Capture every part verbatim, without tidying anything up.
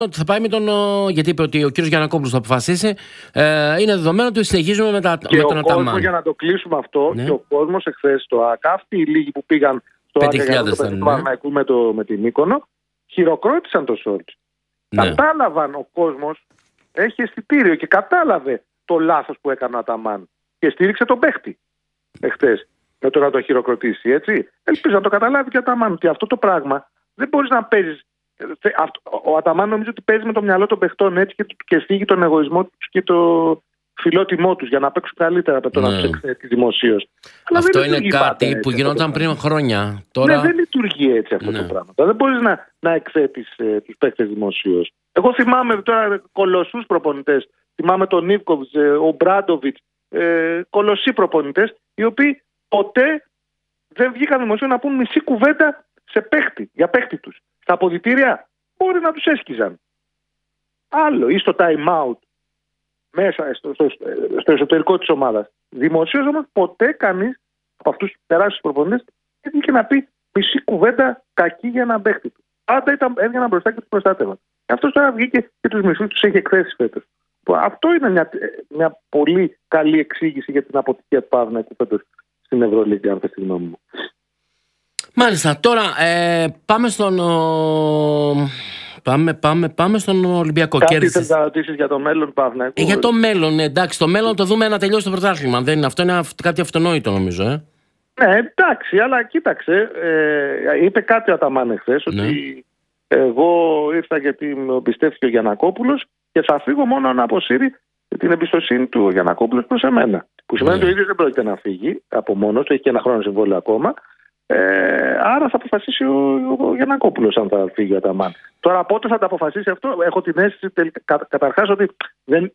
ότι θα πάει με τον. Γιατί είπε ότι ο κύριος Γιαννακόπουλος θα αποφασίσει. Ε, είναι δεδομένο ότι συνεχίζουμε με, τα, και με τον Αταμάν. Αταμάν. Για να το κλείσουμε αυτό, ναι. και ο κόσμος εχθές στο ΑΚΑ, αυτοί οι λίγοι που πήγαν στο ΑΚΑ για το παιδί του Παναθηναϊκού με, με την Μύκονο, χειροκρότησαν το Σόλτς. Ναι. Κατάλαβαν ο κόσμος, έχει αισθητήριο και κατάλαβε το λάθος που έκανε ο Αταμάν και στήριξε τον παίχτη εχθές με το να το χειροκροτήσει, έτσι. Ελπίζω να το καταλάβει και ο Αταμάν ότι αυτό το πράγμα δεν μπορείς να παίζεις. Ο Αταμάν νομίζω ότι παίζει με το μυαλό των παιχτών έτσι και, και στίγει τον εγωισμό τους και το φιλότιμό τους για να παίξουν καλύτερα από το ναι. να τους εξαιρετεί δημοσίως. Αυτό είναι κάτι έτσι, που γινόταν πριν χρόνια. Τώρα... Ναι, δεν λειτουργεί έτσι αυτό ναι. το πράγμα. Δεν μπορείς να, να εκθέτεις ε, τους παίκτες δημοσίως. Εγώ θυμάμαι τώρα κολοσσούς προπονητές. Θυμάμαι τον Νίβκοβιτς, ε, ο Μπράντοβιτς, ε, κολοσσοί προπονητές, οι οποίοι ποτέ δεν βγήκαν δημοσίως να πούν μισή κουβέντα σε παίκτη, για παίκτη τους. Στα αποδυτήρια μπορεί να τους έσκιζαν. Άλλο ή στο time out μέσα στο, στο, στο εσωτερικό της ομάδας. Δημοσίως όμως ποτέ κανείς από αυτούς τους τεράστιους προπονητές δεν είχε να πει μισή κουβέντα κακή για έναν παίκτη του. Πάντα ήταν, έβγαιναν μπροστά και τους προστάτευαν. Αυτός τώρα βγήκε και τους μισούς τους έχει εκθέσει φέτος. Αυτό είναι μια, μια πολύ καλή εξήγηση για την αποτυχία του Παναθηναϊκού φέτος στην Ευρωλίγκα, αν θες τη γνώμη μου. Μάλιστα. Τώρα ε, πάμε στον ο... πάμε, πάμε, πάμε στον Ολυμπιακό. Κάτι θες να ρωτήσεις για το μέλλον του Παναθηναϊκού? Ε, για το μέλλον, εντάξει. Το μέλλον το δούμε να τελειώσει το πρωτάθλημα. Δεν είναι, αυτό είναι κάτι αυτονόητο νομίζω. Ε. Ναι, εντάξει, αλλά κοίταξε. Ε, είπε κάτι ο Αταμάν εχθές, ναι. ότι εγώ ήρθα γιατί με πιστεύτηκε ο Γιαννακόπουλος και θα φύγω μόνο να αποσύρει την εμπιστοσύνη του ο Γιαννακόπουλος προς εμένα. Που σημαίνει ότι ναι. ο ίδιος δεν πρόκειται να φύγει από μόνος του, έχει και ένα χρόνο συμβόλαιο ακόμα. Ε, άρα θα αποφασίσει ο, ο Γιαννακόπουλος αν θα φύγει ο Αταμάν. Τώρα πότε θα τα αποφασίσει αυτό, έχω την αίσθηση κα, καταρχάς ότι δεν,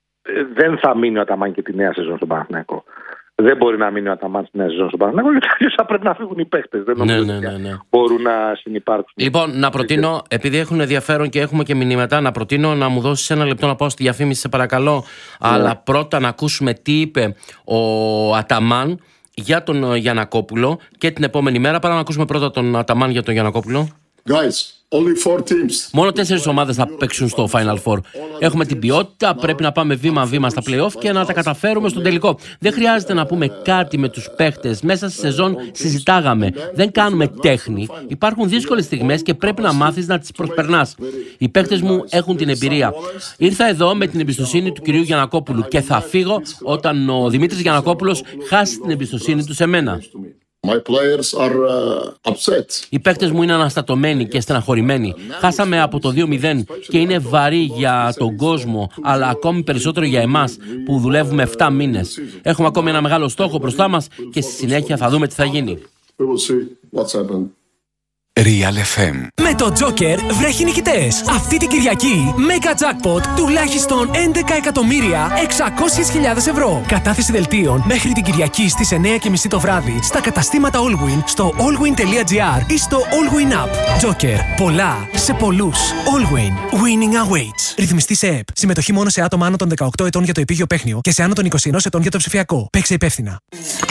δεν θα μείνει ο Αταμάν και τη νέα σεζόν στον Παναθηναϊκό. Δεν μπορεί να μείνει ο Αταμάν στη νέα σεζόν στον Παναθηναϊκό, γιατί αλλιώς θα πρέπει να φύγουν οι παίκτες. Δεν νομίζω ναι, ναι, ναι, ναι. ότι μπορούν να συνυπάρξουν. Λοιπόν, να προτείνω, επειδή έχουν ενδιαφέρον και έχουμε και μηνύματα, να προτείνω να μου δώσεις ένα λεπτό να πάω στη διαφήμιση, σε παρακαλώ. Ναι. Αλλά πρώτα να ακούσουμε τι είπε ο Αταμάν για τον Γιαννακόπουλο και την επόμενη μέρα, παρά να ακούσουμε πρώτα τον Αταμάν για τον Γιαννακόπουλο. Guys, only four teams. Μόνο τέσσερις ομάδες θα παίξουν στο Final Four. Έχουμε την ποιότητα, πρέπει να πάμε βήμα-βήμα στα play-off και να τα καταφέρουμε στον τελικό. Δεν χρειάζεται να πούμε κάτι με τους παίχτες. Μέσα στη σεζόν συζητάγαμε. Δεν κάνουμε τέχνη. Υπάρχουν δύσκολες στιγμές και πρέπει να μάθεις να τις προσπερνάς. Οι παίχτες μου έχουν την εμπειρία. Ήρθα εδώ με την εμπιστοσύνη του κυρίου Γιαννακόπουλου και θα φύγω όταν ο Δημήτρης Γιαννακόπουλος χάσει την εμπιστοσύνη του σε μένα. My players are, uh, upset. Οι παίκτες μου είναι αναστατωμένοι και στεναχωρημένοι. Χάσαμε από το δύο μηδέν και είναι βαρύ για τον κόσμο, αλλά ακόμη περισσότερο για εμάς που δουλεύουμε επτά μήνες. Έχουμε ακόμη ένα μεγάλο στόχο μπροστά μας και στη συνέχεια θα δούμε τι θα γίνει. We will see what's happened. Real εφ εμ. Με το Joker βρέχει νικητές. Αυτή την Κυριακή, Mega Jackpot τουλάχιστον έντεκα εκατομμύρια εξακόσιες χιλιάδες ευρώ. Κατάθεση δελτίων μέχρι την Κυριακή στις εννιά και μισή το βράδυ στα καταστήματα Allwin, στο allwin τελεία gr ή στο Allwin App. Joker. Πολλά σε πολλούς. Allwin. Winning awaits. Ρυθμιστή σε ΕΠ. Συμμετοχή μόνο σε άτομα άνω των δεκαοκτώ ετών για το επίγειο παίχνιο και σε άνω των είκοσι ένα ετών για το ψηφιακό. Παίξε υπεύθυνα.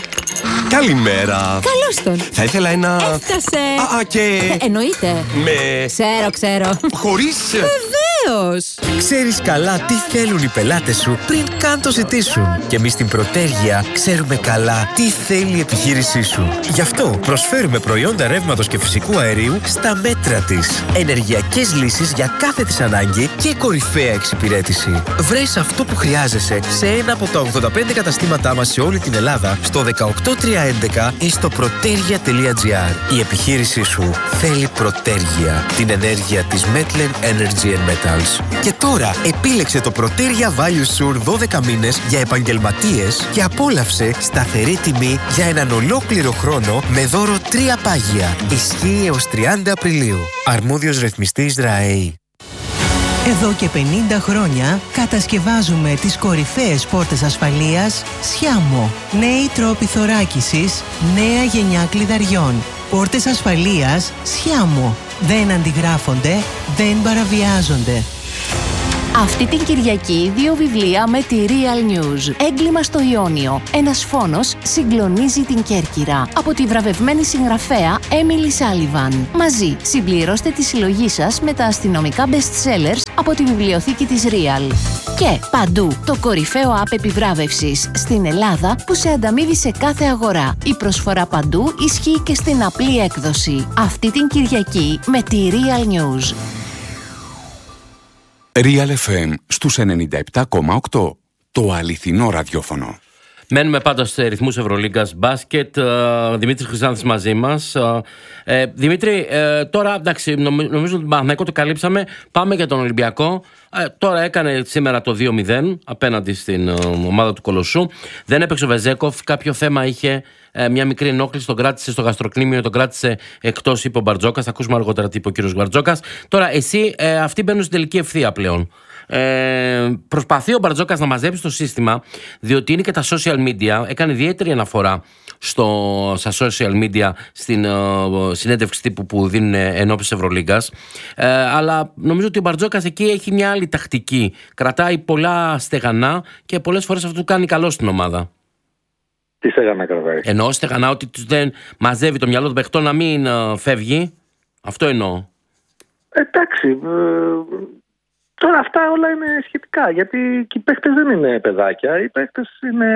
Καλημέρα. Καλώς τον. Θα ήθελα ένα... Έφτασε. Α, α και... Ε, εννοείται. Με... Ξέρω, ξέρω. Χωρίς... Βεβαίως. Ξέρεις καλά τι θέλουν οι πελάτες σου πριν καν το ζητήσουν. Και εμείς στην Πρωτέργεια ξέρουμε καλά τι θέλει η επιχείρησή σου. Γι' αυτό προσφέρουμε προϊόντα ρεύματος και φυσικού αερίου στα μέτρα της. Ενεργειακές λύσεις για κάθε της ανάγκη και κορυφαία εξυπηρέτηση. Βρες αυτό που χρειάζεσαι σε ένα από τα ογδόντα πέντε καταστήματά μας σε όλη την Ελλάδα, στο δεκαοκτώ τριακόσια έντεκα ή στο protergia τελεία gr. Η επιχείρησή σου θέλει Πρωτέργεια, την ενέργεια της Metlen Energy and Metals. Και τώρα επίλεξε το Protergia Value Sur δώδεκα μήνες για επαγγελματίες και απόλαυσε σταθερή τιμή για έναν ολόκληρο χρόνο με δώρο τρία πάγια. Ισχύει έως τριάντα Απριλίου. Αρμόδιος ρυθμιστής ΡΑΕΗ. Εδώ και πενήντα χρόνια κατασκευάζουμε τις κορυφαίες πόρτες ασφαλείας Σιάμο. Νέοι τρόποι θωράκισης, νέα γενιά κλειδαριών. Πόρτες ασφαλείας Σιάμο. Δεν αντιγράφονται, δεν παραβιάζονται. Αυτή την Κυριακή δύο βιβλία με τη Real News. Έγκλημα στο Ιόνιο. Ένας φόνος συγκλονίζει την Κέρκυρα. Από τη βραβευμένη συγγραφέα Emily Sullivan. Μαζί συμπληρώστε τη συλλογή σας με τα αστυνομικά best sellers από τη βιβλιοθήκη της Real. Και παντού το κορυφαίο app επιβράβευσης στην Ελλάδα που σε ανταμείβει σε κάθε αγορά. Η προσφορά παντού ισχύει και στην απλή έκδοση. Αυτή την Κυριακή με τη Real News. Real εφ εμ στους ενενήντα επτά κόμμα οκτώ. Το αληθινό ραδιόφωνο. Μένουμε πάντα σε ρυθμούς Ευρωλίγκας μπάσκετ. Δημήτρης Χρυσάνθης μαζί μας. Ε, Δημήτρη, ε, τώρα εντάξει, νομίζω ότι τον Παναθηναϊκό το καλύψαμε. Πάμε για τον Ολυμπιακό. Ε, τώρα έκανε σήμερα το δύο μηδέν απέναντι στην ε, ομάδα του Κολοσσού. Δεν έπαιξε ο Βεζέκοφ. Κάποιο θέμα είχε, ε, μια μικρή ενόχληση. Τον κράτησε στο γαστροκλίμιο, τον κράτησε εκτός, είπε ο Μπαρτζόκας. Θα ακούσουμε αργότερα τι είπε ο κύριος Μπαρτζόκας. Τώρα, εσύ, ε, αυτοί μπαίνουν στην τελική ευθεία πλέον. Ε, προσπαθεί ο Μπαρτζόκας να μαζέψει το σύστημα, διότι είναι και τα social media. Έκανε ιδιαίτερη αναφορά στο, στα social media στην uh, συνέντευξη τύπου που δίνουν ενώπιση Ευρωλίγκας. Ε, αλλά νομίζω ότι ο Μπαρτζόκας εκεί έχει μια άλλη τακτική. Κρατάει πολλά στεγανά και πολλές φορές αυτό του κάνει καλό στην ομάδα. Τι στεγανά κρατάει? Εννοώ στεγανά ότι δεν μαζεύει το μυαλό των παιχτών να μην uh, φεύγει. Αυτό εννοώ. Εντάξει. Ε, τώρα αυτά όλα είναι σχετικά. Γιατί και οι παίχτες δεν είναι παιδάκια. Οι παίχτες είναι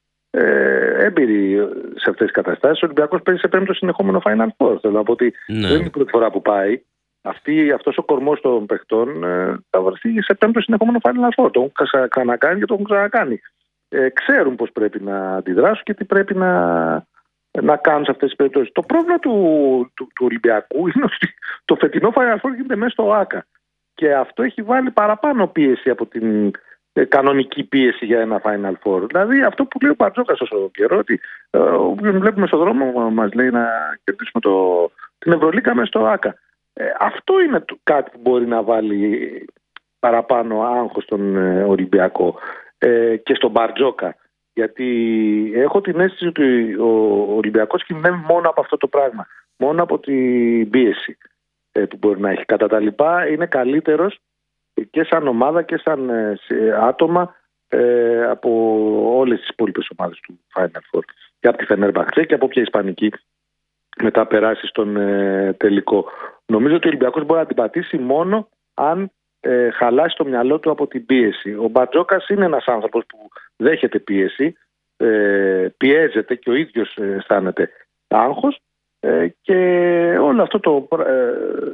ε, έμπειροι σε αυτές τις καταστάσεις. Ο Ολυμπιακός παίζει σε πέμπτο συνεχόμενο Final Four. Θέλω να πω ότι ναι. δεν είναι η πρώτη φορά που πάει. Αυτή, αυτός ο κορμός των παιχτών ε, θα βρεθεί σε πέμπτο συνεχόμενο Final Four. Το έχουν ξανακάνει και το έχουν ξανακάνει. Ε, ξέρουν πώς πρέπει να αντιδράσουν και τι πρέπει να, να κάνουν σε αυτές τις περιπτώσεις. Το πρόβλημα του, του, του Ολυμπιακού είναι ότι το φετινό Final Four γίνεται μέσα στο ΆΚΑ. Και αυτό έχει βάλει παραπάνω πίεση από την ε, κανονική πίεση για ένα Final Four. Δηλαδή αυτό που λέει ο Μπαρτζόκας όσο καιρό, ότι ε, όποιον βλέπουμε στον δρόμο μας λέει να κερδίσουμε το, την Ευρωλίγκα μέσα στο ΆΚΑ. Ε, αυτό είναι το, κάτι που μπορεί να βάλει παραπάνω άγχος στον ε, Ολυμπιακό ε, και στον Μπαρτζόκα. Γιατί έχω την αίσθηση ότι ο Ολυμπιακός κινδυνεύει μόνο από αυτό το πράγμα. Μόνο από την πίεση που μπορεί να έχει. Κατά τα λοιπά είναι καλύτερος και σαν ομάδα και σαν ε, άτομα ε, από όλες τις υπόλοιπες ομάδες του Final Four. Και από τη Φενέρμπαχτσε και από όποια ισπανική μετά περάσει στον ε, τελικό. Νομίζω ότι ο Ολυμπιακός μπορεί να την πατήσει μόνο αν ε, χαλάσει το μυαλό του από την πίεση. Ο Μπαρτζόκας είναι ένας άνθρωπος που δέχεται πίεση, ε, πιέζεται και ο ίδιος αισθάνεται άγχος. Ε, και όλο αυτό το, ε,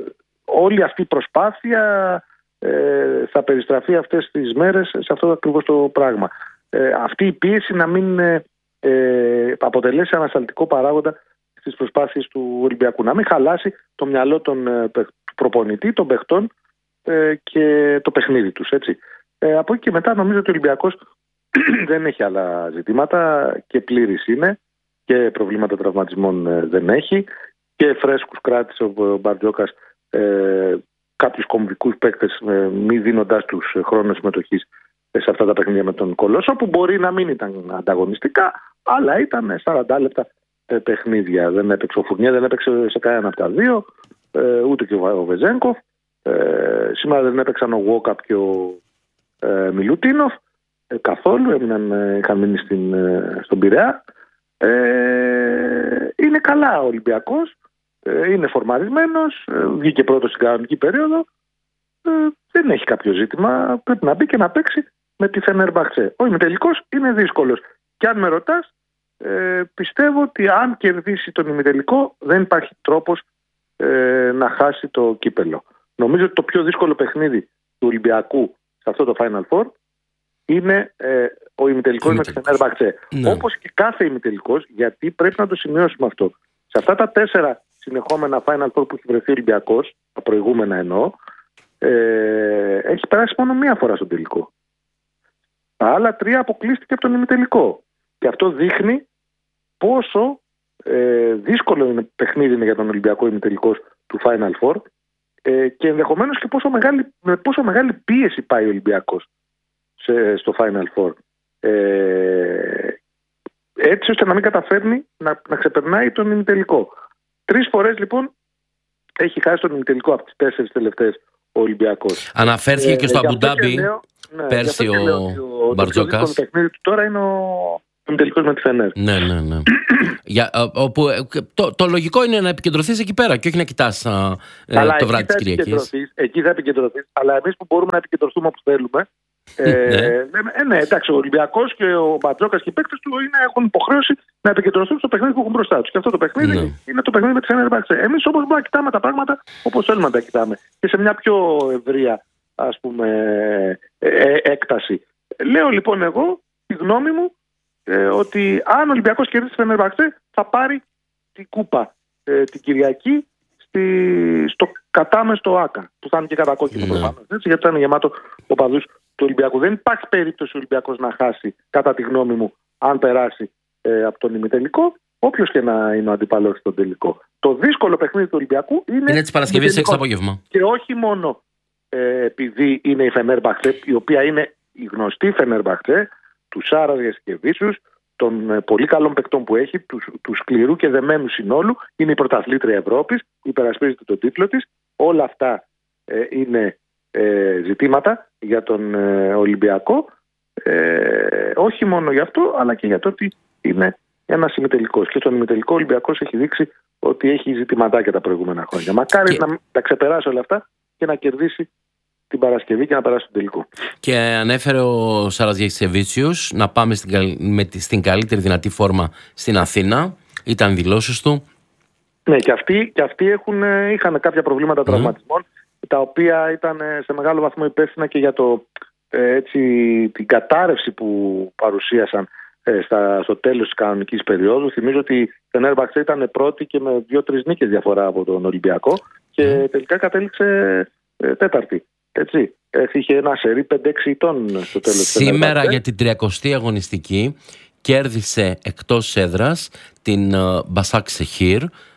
όλη αυτή η προσπάθεια ε, θα περιστραφεί αυτές τις μέρες σε αυτό ακριβώς το πράγμα. Ε, αυτή η πίεση να μην ε, ε, αποτελέσει ανασταλτικό παράγοντα στις προσπάθειες του Ολυμπιακού. Να μην χαλάσει το μυαλό των, ε, του προπονητή, των παιχτών ε, και το παιχνίδι τους. Έτσι. Ε, από εκεί και μετά νομίζω ότι ο Ολυμπιακός δεν έχει άλλα ζητήματα και πλήρης είναι. Και προβλήματα τραυματισμών ε, δεν έχει και φρέσκους κράτησε ο Μπαρτζόκας ε, κάποιους κομβικούς παίκτες ε, μη δίνοντάς τους χρόνο συμμετοχής ε, σε αυτά τα παιχνίδια με τον Κολόσο που μπορεί να μην ήταν ανταγωνιστικά αλλά ήταν σαράντα λεπτά ε, παιχνίδια. Δεν έπαιξε ο Φουρνιέ, δεν έπαιξε σε κανένα από τα δύο ε, ούτε και ο Βεζέγκοφ ε, σήμερα δεν έπαιξαν ο Γουόκαπ και ο ε, Μιλουτίνοφ ε, καθόλου έμειναν, ε, είχαν μείνει στην, ε, στον Πειραιά. Ε, είναι καλά ο Ολυμπιακός, ε, είναι φορμαρισμένος, ε, βγήκε πρώτος στην κανονική περίοδο, ε, δεν έχει κάποιο ζήτημα, πρέπει να μπει και να παίξει με τη Φενέρμπαχτσε. Ο ημιτελικός είναι δύσκολος και αν με ρωτάς ε, πιστεύω ότι αν κερδίσει τον ημιτελικό δεν υπάρχει τρόπος ε, να χάσει το κύπελο. Νομίζω ότι το πιο δύσκολο παιχνίδι του Ολυμπιακού σε αυτό το Final Four είναι ε, ο ημιτελικός με τη Φενέρμπαχτσε. Ναι. Όπως και κάθε ημιτελικός, γιατί πρέπει να το σημειώσουμε αυτό. Σε αυτά τα τέσσερα συνεχόμενα Final Four που έχει βρεθεί ο Ολυμπιακός, τα προηγούμενα εννοώ, ε, έχει περάσει μόνο μία φορά στον τελικό. Τα άλλα τρία αποκλείστηκε από τον ημιτελικό. Και αυτό δείχνει πόσο ε, δύσκολο είναι παιχνίδι είναι για τον Ολυμπιακό ημιτελικός του Final Four ε, και ενδεχομένως και πόσο μεγάλη, με πόσο μεγάλη πίεση πάει ο Ολυμπιακός σε, στο Final Four. Ε, έτσι ώστε να μην καταφέρνει να, να ξεπερνάει τον ημιτελικό. Τρεις φορές λοιπόν έχει χάσει τον ημιτελικό από τις τέσσερις τελευταίες ο Ολυμπιακός. Αναφέρθηκε ε, και στο Αμπουντάμπι ναι, πέρσι ο, ο Μπαρτζόκας. Το παιχνίδι του τώρα είναι ο τελικός με τη Φενέρ. Ναι, ναι, ναι. Για, όπου, το, το λογικό είναι να επικεντρωθείς εκεί πέρα και όχι να κοιτάς α, ε, το βράδυ της Κυριακής. Εκεί θα επικεντρωθείς, αλλά εμείς που μπορούμε να επικεντρωθούμε όπου θέλουμε. Ε, ναι. Ε, ναι, εντάξει, ο Ολυμπιακός και ο Μπαρτζόκας και οι παίκτες του είναι, έχουν υποχρέωση να επικεντρωθούν στο παιχνίδι που έχουν μπροστά τους. Και αυτό το παιχνίδι ναι. είναι το παιχνίδι με τη Φενέρμπαχτσε. Εμείς όμως μπορούμε να κοιτάμε τα πράγματα όπως θέλουμε να τα κοιτάμε. Και σε μια πιο ευρεία, ας πούμε, ε, έκταση. Λέω λοιπόν εγώ, τη γνώμη μου, ε, ότι αν ο Ολυμπιακός κερδίσει τη Φενέρμπαχτσε θα πάρει την κούπα ε, την Κυριακή στη, στο κατάμεστο ΆΚΑ, που θα είναι και κατά κόκκινο προφανώς, γιατί θα είναι γεμάτο οπαδούς του Ολυμπιακού. Δεν υπάρχει περίπτωση ο Ολυμπιακός να χάσει, κατά τη γνώμη μου, αν περάσει ε, από τον ημιτελικό, όποιος και να είναι ο αντίπαλος στον τελικό. Το δύσκολο παιχνίδι του Ολυμπιακού είναι. Είναι της Παρασκευής έξι το απόγευμα. Και όχι μόνο ε, επειδή είναι η Φενέρμπαχτσε, η οποία είναι η γνωστή Φενέρμπαχτσε, του Σάρας Γιασκεβίτσιους, των ε, πολύ καλών παικτών που έχει, του, του σκληρού και δεμένου συνόλου. Είναι η πρωταθλήτρια Ευρώπης, υπερασπίζεται τον τίτλο της. Όλα αυτά ε, είναι ε, ζητήματα για τον ε, Ολυμπιακό. Ε, όχι μόνο γι' αυτό, αλλά και για το ότι είναι ένας ημιτελικός. Και στον ημιτελικό ο Ολυμπιακός έχει δείξει ότι έχει ζητηματάκια τα προηγούμενα χρόνια. Μακάρι και... να τα ξεπεράσει όλα αυτά και να κερδίσει την Παρασκευή και να περάσει τον τελικό. Και ανέφερε ο Σάρας Γιασκεβίτσιους να πάμε στην, με, στην καλύτερη δυνατή φόρμα στην Αθήνα. Ήταν δηλώσεις του. Ναι, και αυτοί, και αυτοί έχουν, είχαν κάποια προβλήματα mm. τραυματισμών, τα οποία ήταν σε μεγάλο βαθμό υπεύθυνα και για το, έτσι, την κατάρρευση που παρουσίασαν στα, στο τέλος της κανονικής περίοδου. Θυμίζω ότι η Φενέρμπαχτσε ήταν πρώτη και με δύο-τρεις νίκες διαφορά από τον Ολυμπιακό και mm. τελικά κατέληξε ε, τέταρτη. Έτσι. Είχε ένα σερί πέντε έξι ετών στο τέλος. Σήμερα για την τριακοστή αγωνιστική κέρδισε εκτός έδρας την Μπασάκ Σεχίρ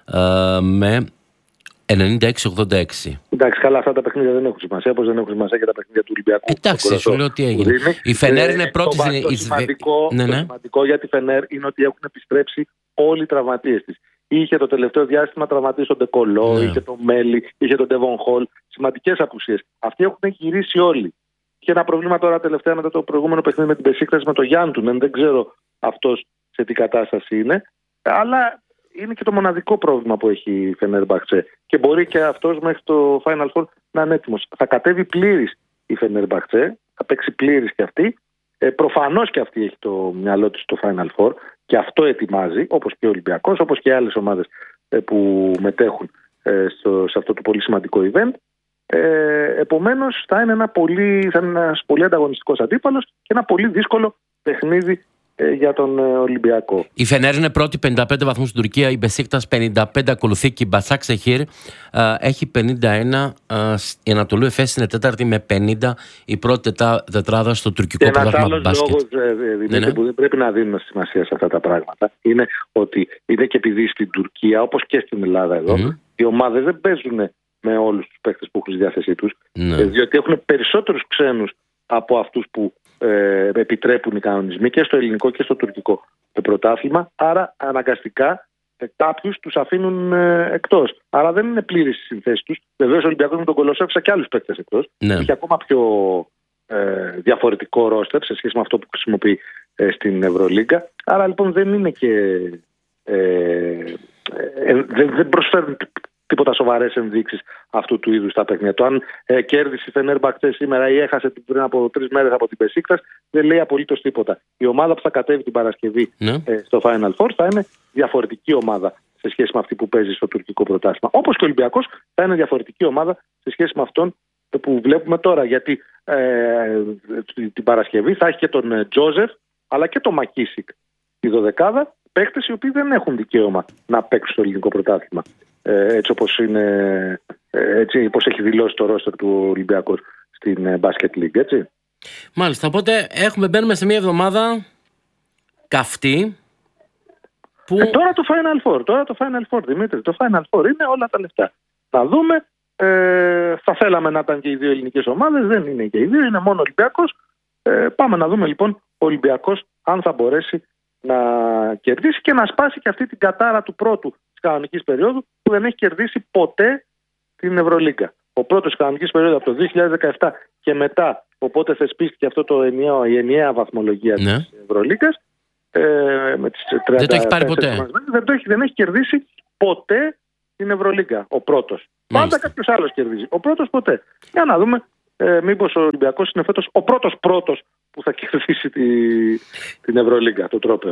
με ενενήντα έξι ογδόντα έξι. Εντάξει, καλά, αυτά τα παιχνίδια δεν έχουν σημασία, όπως δεν έχουν σημασία και τα παιχνίδια του Ολυμπιακού. Εντάξει, σου λέω τι έγινε. Η Φενέρ είναι πρώτη. Το, το, σημαντικό, ναι, ναι. το σημαντικό για τη Φενέρ είναι ότι έχουν επιστρέψει όλοι οι τραυματίες της. Είχε το τελευταίο διάστημα τραυματίες τον Ντεκολό, ναι. είχε τον Μέλι, είχε τον Ντεβον Χολ. Σημαντικές απουσίες. Αυτοί έχουν γυρίσει όλοι. Είχε ένα πρόβλημα τώρα τελευταία μετά το προηγούμενο παιχνίδι με την Μπεσίκτας με τον Γιάντουνεν. Δεν ξέρω αυτός σε τι κατάσταση είναι. Αλλά είναι και το μοναδικό πρόβλημα που έχει η Φενέρμπαχτσε. Και μπορεί και αυτός μέχρι το Final Four να είναι έτοιμος. Θα κατέβει πλήρης η Φενέρμπαχτσε, θα παίξει πλήρης και αυτή. Ε, προφανώς και αυτή έχει το μυαλό της στο Final Four και αυτό ετοιμάζει, όπως και ο Ολυμπιακός, όπως και άλλες ομάδες ε, που μετέχουν ε, στο, σε αυτό το πολύ σημαντικό event. Ε, επομένως θα είναι, ένα πολύ, θα είναι ένας πολύ ανταγωνιστικός αντίπαλος και ένα πολύ δύσκολο παιχνίδι ε, για τον ε, Ολυμπιακό. Η Φενέρ είναι πρώτη, πενήντα πέντε βαθμούς στην Τουρκία, η Μπεσίκτας πενήντα πέντε ακολουθεί και η Μπασάκ Σεχίρ έχει πενήντα ένα, η Ανατολού Εφές είναι τέταρτη με πενήντα, η πρώτη τετράδα στο τουρκικό πρωτάθλημα μπάσκετ. Ένας άλλος λόγος ε, Δημήτρη, ναι, ναι. που δεν πρέπει να δίνουμε σημασία σε αυτά τα πράγματα είναι ότι είναι και επειδή στην Τουρκία όπως και στην Ελλάδα εδώ mm. οι ομάδες δεν παίζουν με όλους τους παίκτες που έχουν στη διάθεσή τους, ναι. διότι έχουν περισσότερους ξένους από αυτούς που ε, επιτρέπουν οι κανονισμοί και στο ελληνικό και στο τουρκικό πρωτάθλημα, άρα αναγκαστικά ε, κάποιους τους αφήνουν ε, εκτός. Άρα δεν είναι πλήρης η συνθέση τους. Βεβαίως ο Ολυμπιακός με τον Κολοσσόφισσα και άλλους παίκτες εκτός. Ναι. Έχει ακόμα πιο ε, διαφορετικό ρόστερ σε σχέση με αυτό που χρησιμοποιεί ε, στην Ευρωλίγκα. Άρα λοιπόν δεν είναι και ε, ε, δεν, δεν προσφέρουν τίποτα σοβαρές ενδείξεις αυτού του είδους τα παιχνίδια. Το αν ε, κέρδισε η Φενέρμπαχτσε σήμερα ή έχασε πριν από τρεις μέρες από την Μπεσίκτας δεν λέει απολύτως τίποτα. Η ομάδα που θα κατέβει την Παρασκευή ναι. ε, στο Final Four θα είναι διαφορετική ομάδα σε σχέση με αυτή που παίζει στο τουρκικό πρωτάθλημα. Όπως και ο Ολυμπιακός θα είναι διαφορετική ομάδα σε σχέση με αυτόν που βλέπουμε τώρα. Γιατί ε, την Παρασκευή θα έχει και τον Τζόζεφ αλλά και τον Μακίσικ τη δωδεκάδα, παίκτες οι οποίοι δεν έχουν δικαίωμα να παίξουν στο ελληνικό πρωτάθλημα. Έτσι όπως, είναι, έτσι όπως έχει δηλώσει το ρόστερ του Ολυμπιακού στην Basket League, έτσι. Μάλιστα, οπότε έχουμε, μπαίνουμε σε μια εβδομάδα καυτή που... Ε, τώρα το Final Four, τώρα το Final Four, Δημήτρη, το Final Four είναι όλα τα λεφτά. Θα δούμε, ε, θα θέλαμε να ήταν και οι δύο ελληνικές ομάδες, δεν είναι και οι δύο, είναι μόνο Ολυμπιακός. Ε, πάμε να δούμε λοιπόν ο Ολυμπιακός αν θα μπορέσει να κερδίσει και να σπάσει και αυτή την κατάρα του πρώτου της κανονικής περίοδου που δεν έχει κερδίσει ποτέ την Ευρωλίγκα. ο πρώτος κανονικής περίοδος από το δύο χιλιάδες δεκαεπτά και μετά, οπότε θεσπίστηκε αυτό το ενιαίο, η ενιαία βαθμολογία ναι. της Ευρωλίγκας. Ε, με τις δεν το έχει πάρει ποτέ. Δεν, το έχει, δεν έχει κερδίσει ποτέ την Ευρωλίγκα ο πρώτος. Πάντα κάποιος άλλος κερδίζει. Ο πρώτος ποτέ. Για να δούμε. Ε, μήπως ο Ολυμπιακός είναι φέτος ο πρώτος πρώτος που θα κερδίσει τη, την Ευρωλίγκα, το τρόπαιο.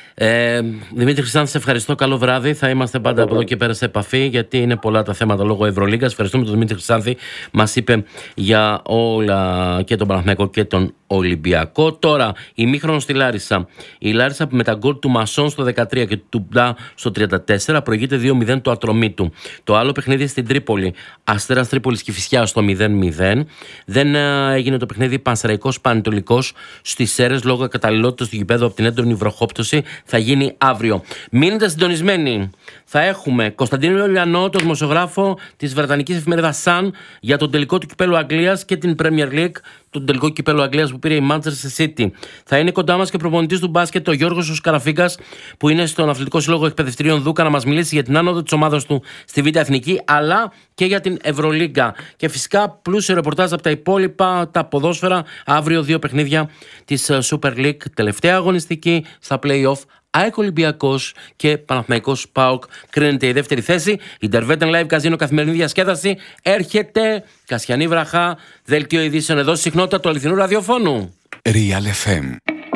Ε, Δημήτρη Χρυσάνθη, σε ευχαριστώ. Καλό βράδυ. Θα είμαστε πάντα από εδώ και πέρα σε επαφή, γιατί είναι πολλά τα θέματα λόγω Ευρωλίγκας. Ευχαριστούμε τον Δημήτρη Χρυσάνθη. Μας είπε για όλα, και τον Παναθηναϊκό και τον Ολυμπιακό. Τώρα, ημίχρονο στη Λάρισα. Η Λάρισα με τα γκολ του Μασόν στο δεκατρία και του Τουμπλά στο τριάντα τέσσερα προηγείται δύο μηδέν το Ατρομήτου. Το άλλο παιχνίδι στην Τρίπολη. Αστέρας Τρίπολης Κηφισιά στο μηδέν μηδέν. Δεν έγινε το παιχνίδι Πανσεραϊκός Πανετολικός στις Σέρρες λόγω καταλληλότητας του γηπέδου από την έντονη βροχόπτωση. Θα γίνει αύριο. Μείνετε συντονισμένοι. Θα έχουμε Κωνσταντίνο Λιανό, τον δημοσιογράφο της βρετανικής εφημερίδας Sun, για τον τελικό του κυπέλλου Αγγλίας και την Premier League, τον τελικό κυπέλλου Αγγλίας που πήρε η Manchester City. Θα είναι κοντά μας και προπονητής του μπάσκετ, ο Γιώργος ο Σκαραφίγκας, που είναι στον Αθλητικό Σύλλογο Εκπαιδευτηρίων Δούκα, να μας μιλήσει για την άνοδο της ομάδας του στη Β' Εθνική, αλλά και για την Ευρωλίγκα. Και φυσικά πλούσιο ρεπορτάζ από τα υπόλοιπα, τα ποδόσφαιρα. Αύριο δύο παιχνίδια της Super League, τελευταία αγωνιστική στα play-off. ΑΕΚ Ολυμπιακός και Παναθηναϊκός ΠΑΟΚ κρίνεται η δεύτερη θέση. Interveten Live Casino, καθημερινή διασκέδαση. Έρχεται Κασιανή Βραχά, δελτίο ειδήσεων εδώ στη συχνότητα του αληθινού ραδιοφώνου. Real εφ εμ.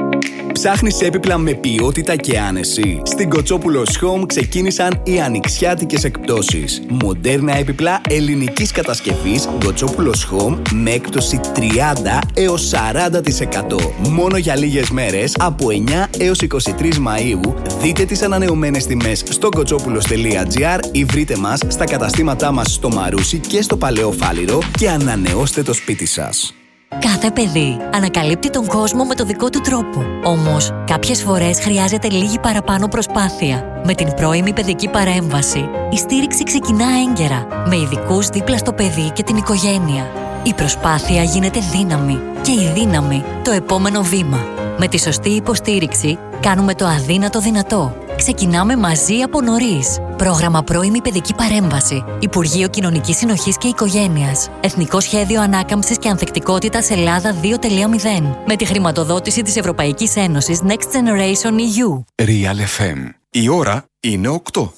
Ψάχνεις έπιπλα με ποιότητα και άνεση? Στην Κοτσόπουλος Home ξεκίνησαν οι ανοιξιάτικες εκπτώσεις. Μοντέρνα έπιπλα ελληνικής κατασκευής Κοτσόπουλος Home με έκπτωση τριάντα έως σαράντα τοις εκατό. Μόνο για λίγες μέρες, από εννιά έως είκοσι τρεις Μαΐου. Δείτε τις ανανεωμένες τιμές στο κοτσόπουλος τελεία τζι άρ ή βρείτε μας στα καταστήματά μας στο Μαρούσι και στο Παλαιό Φάληρο και ανανεώστε το σπίτι σας. Κάθε παιδί ανακαλύπτει τον κόσμο με το δικό του τρόπο. Όμως, κάποιες φορές χρειάζεται λίγη παραπάνω προσπάθεια. Με την πρώιμη παιδική παρέμβαση, η στήριξη ξεκινά έγκαιρα, με ειδικούς δίπλα στο παιδί και την οικογένεια. Η προσπάθεια γίνεται δύναμη και η δύναμη το επόμενο βήμα. Με τη σωστή υποστήριξη, κάνουμε το αδύνατο δυνατό. Ξεκινάμε μαζί από νωρίς. Πρόγραμμα Πρώιμη Παιδική Παρέμβαση. Υπουργείο Κοινωνικής Συνοχής και Οικογένειας. Εθνικό Σχέδιο Ανάκαμψης και Ανθεκτικότητας Ελλάδα δύο κόμμα μηδέν. Με τη χρηματοδότηση της Ευρωπαϊκής Ένωσης Next Generation ι γιου. Real εφ εμ. Η ώρα είναι οκτώ.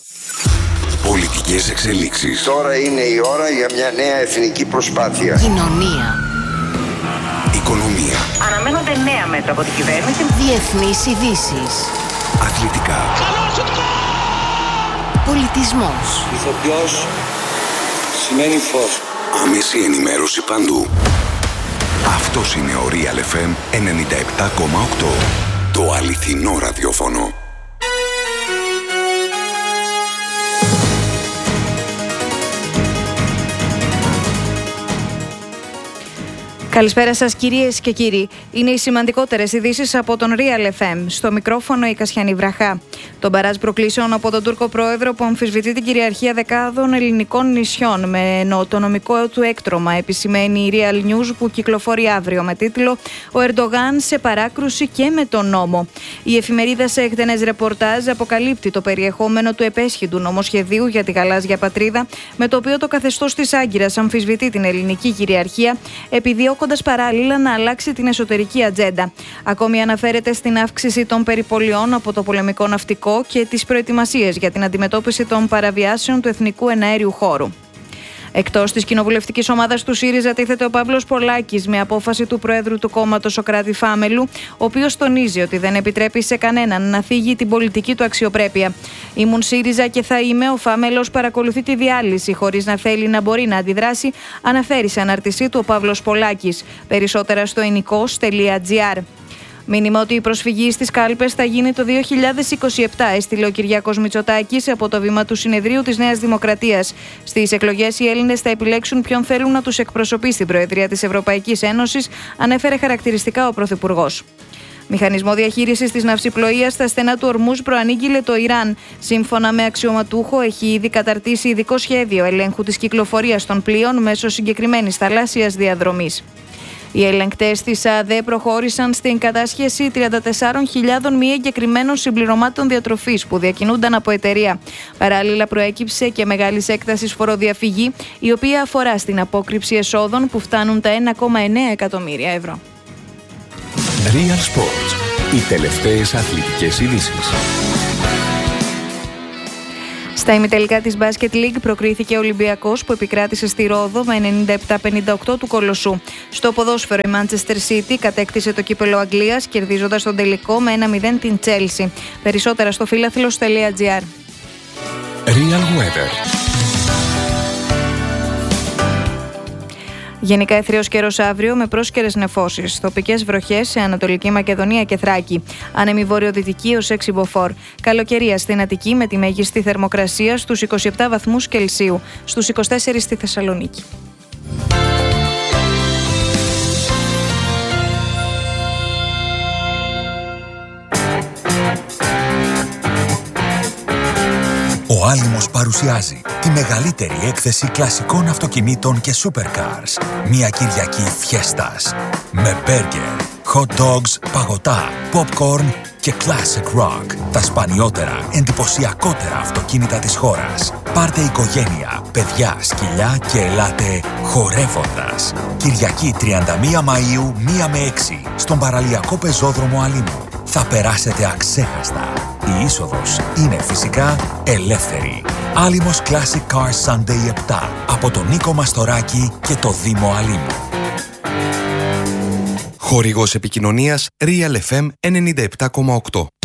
Πολιτικές εξελίξεις. Τώρα είναι η ώρα για μια νέα εθνική προσπάθεια. Κοινωνία. Οικονομία. Αναμένονται νέα μέτρα από την κυβέρνηση. Διεθνείς ειδήσεις. Αθλητικά. Πολιτισμός. Ηθοποιός σημαίνει φως. Άμεση ενημέρωση παντού. Αυτός είναι ο Real εφ εμ ενενήντα επτά κόμμα οκτώ. Το αληθινό ραδιόφωνο. Καλησπέρα σας κυρίες και κύριοι. Είναι οι σημαντικότερες ειδήσεις από τον Real εφ εμ. Στο μικρόφωνο η Κασιανή Βραχά. Τον μπαράζ προκλήσεων από τον Τούρκο πρόεδρο που αμφισβητεί την κυριαρχία δεκάδων ελληνικών νησιών με το νομικό του έκτρωμα, επισημαίνει η Real News που κυκλοφορεί αύριο με τίτλο «Ο Ερντογάν σε παράκρουση και με τον νόμο». Η εφημερίδα σε εκτενές ρεπορτάζ αποκαλύπτει το περιεχόμενο του επέσχυντου νομοσχεδίου για τη γαλάζια πατρίδα, με το οποίο το καθεστώς της Άγκυρας αμφισβητεί την ελληνική κυριαρχία, επιδιώκοντας παράλληλα να αλλάξει την εσωτερική ατζέντα. Ακόμη αναφέρεται στην αύξηση των περιπολιών από το πολεμικό ναυτικό και τις προετοιμασίες για την αντιμετώπιση των παραβιάσεων του εθνικού εναέριου χώρου. Εκτός της κοινοβουλευτικής ομάδας του ΣΥΡΙΖΑ τίθεται ο Παύλος Πολάκης με απόφαση του Προέδρου του κόμματος Σωκράτη Φάμελου, ο οποίος τονίζει ότι δεν επιτρέπει σε κανέναν να θίγει την πολιτική του αξιοπρέπεια. Ήμουν ΣΥΡΙΖΑ και θα είμαι. Ο Φάμελος παρακολουθεί τη διάλυση χωρίς να θέλει να μπορεί να αντιδράσει, αναφέρει σε ανάρτησή του ο Παύλος Πολάκης. Περισσότερα στο ενικός τελεία τζι άρ. Μήνυμα ότι η προσφυγή στις κάλπες θα γίνει το δύο χιλιάδες είκοσι επτά, έστειλε ο Κυριάκος Μητσοτάκης από το βήμα του Συνεδρίου της Νέας Δημοκρατίας. Στις εκλογές οι Έλληνες θα επιλέξουν ποιον θέλουν να τους εκπροσωπεί στην Προεδρία της Ευρωπαϊκής Ένωσης, ανέφερε χαρακτηριστικά ο Πρωθυπουργός. Μηχανισμό διαχείρισης της ναυσιπλοείας στα στενά του Ορμούζ προανήγγειλε το Ιράν. Σύμφωνα με αξιωματούχο, έχει ήδη καταρτήσει ειδικό σχέδιο ελέγχου της κυκλοφορίας των πλοίων μέσω συγκεκριμένης θαλάσσιας διαδρομής. Οι ελεγκτές της ΑΔΕ προχώρησαν στην κατάσχεση τριάντα τεσσάρων χιλιάδων μη εγκεκριμένων συμπληρωμάτων διατροφής που διακινούνταν από εταιρεία. Παράλληλα, προέκυψε και μεγάλης έκτασης φοροδιαφυγή, η οποία αφορά στην απόκρυψη εσόδων που φτάνουν τα ένα κόμμα εννέα εκατομμύρια ευρώ. Real Sports. Οι τελευταίες αθλητικές ειδήσεις. Στα ημιτελικά της Basket League προκρίθηκε ο Ολυμπιακός που επικράτησε στη Ρόδο με ενενήντα επτά πενήντα οκτώ του Κολοσσού. Στο ποδόσφαιρο η Manchester City κατέκτησε το κύπελο Αγγλίας κερδίζοντας τον τελικό με ένα μηδέν την Chelsea. Περισσότερα στο φίλαθλος τελεία τζι άρ. Real Weather. Γενικά αιθραίος καιρός αύριο με πρόσκαιρες νεφώσεις. Τοπικές βροχές σε Ανατολική Μακεδονία και Θράκη. Άνεμη βορειοδυτική ως έξι μποφόρ. Καλοκαιρία στην Αττική με τη μέγιστη θερμοκρασία στους είκοσι επτά βαθμούς Κελσίου. Στους είκοσι τέσσερα στη Θεσσαλονίκη. Ο Άλυμος παρουσιάζει τη μεγαλύτερη έκθεση κλασικών αυτοκινήτων και supercars. Μια Κυριακή φιέστας. Με μπέργκερ, hot dogs, παγωτά, popcorn και classic rock. Τα σπανιότερα, εντυπωσιακότερα αυτοκίνητα της χώρας. Πάρτε οικογένεια, παιδιά, σκυλιά και ελάτε χορεύοντας. Κυριακή τριάντα μία Μαΐου, μία με έξι, στον παραλιακό πεζόδρομο Αλήμου. Θα περάσετε αξέχαστα. Η είσοδος είναι φυσικά ελεύθερη. Άλυμος Classic Car Sunday επτά από τον Νίκο Μαστοράκη και το Δήμο Αλήμου. Χορηγός επικοινωνίας Real εφ εμ ενενήντα επτά κόμμα οκτώ.